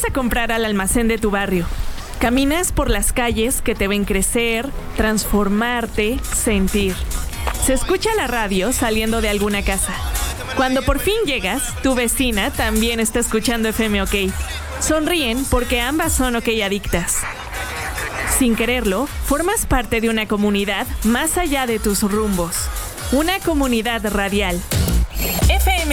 Sales a comprar al almacén de tu barrio. Caminas por las calles que te ven crecer, transformarte, sentir. Se escucha la radio saliendo de alguna casa. Cuando por fin llegas, tu vecina también está escuchando FM OK. Sonríen porque ambas son OK adictas. Sin quererlo, formas parte de una comunidad más allá de tus rumbos. Una comunidad radial. FM